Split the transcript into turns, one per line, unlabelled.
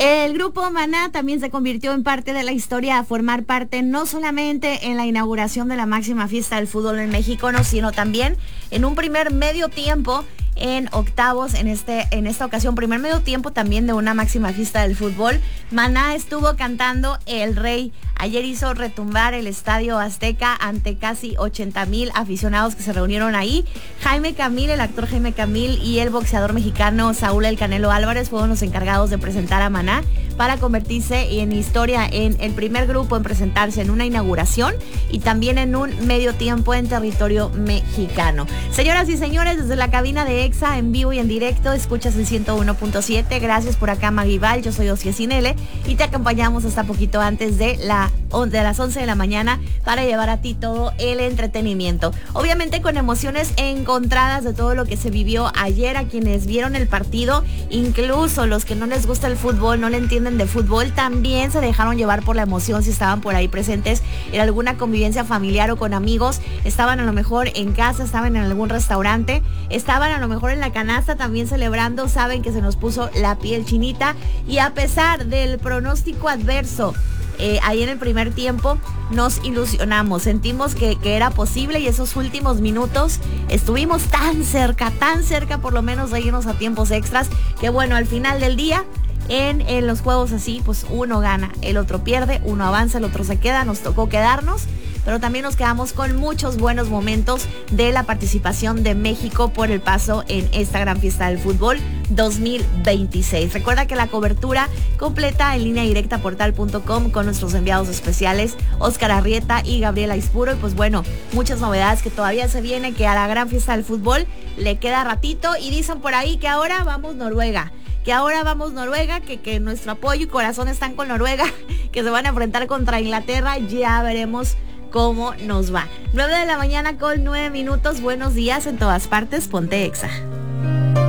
El grupo Maná también se convirtió en parte de la historia a formar parte no solamente en la inauguración de la máxima fiesta del fútbol en México, no, sino también en un primer medio tiempo en octavos en esta ocasión, primer medio tiempo también de una máxima fiesta del fútbol. Maná estuvo cantando El Rey. Ayer hizo retumbar el Estadio Azteca ante casi 80,000 aficionados que se reunieron ahí. Jaime Camil, el actor Jaime Camil, y el boxeador mexicano Saúl El Canelo Álvarez fueron los encargados de presentar a Maná para convertirse en historia en el primer grupo en presentarse en una inauguración y también en un medio tiempo en territorio mexicano. Señoras y señores, desde la cabina de EXA en vivo y en directo, escuchas el 101.7. Gracias por acá, Maguival. Yo soy Ossie Sinele y te acompañamos hasta poquito antes de las 11 de la mañana para llevar a ti todo el entretenimiento. Obviamente con emociones encontradas de todo lo que se vivió ayer. A quienes vieron el partido, incluso los que no les gusta el fútbol, no le entienden de fútbol, también se dejaron llevar por la emoción si estaban por ahí presentes en alguna convivencia familiar o con amigos. Estaban a lo mejor en casa, estaban en algún restaurante, estaban a lo mejor en la canasta también celebrando. Saben que se nos puso la piel chinita y a pesar del pronóstico adverso, ahí en el primer tiempo nos ilusionamos, sentimos que era posible y esos últimos minutos estuvimos tan cerca por lo menos de irnos a tiempos extras, que bueno, al final del día en los juegos así, pues uno gana, el otro pierde, uno avanza, el otro se queda. Nos tocó quedarnos, pero también nos quedamos con muchos buenos momentos de la participación de México por el paso en esta gran fiesta del fútbol 2026. Recuerda que la cobertura completa en línea directa portal.com con nuestros enviados especiales Oscar Arrieta y Gabriela Ispuro. Y pues bueno, muchas novedades que todavía se viene, que a la gran fiesta del fútbol le queda ratito y dicen por ahí que ahora vamos Noruega. Que nuestro apoyo y corazón están con Noruega, que se van a enfrentar contra Inglaterra. Ya veremos cómo nos va. 9 de la mañana con 9 minutos. Buenos días en todas partes. Ponte EXA.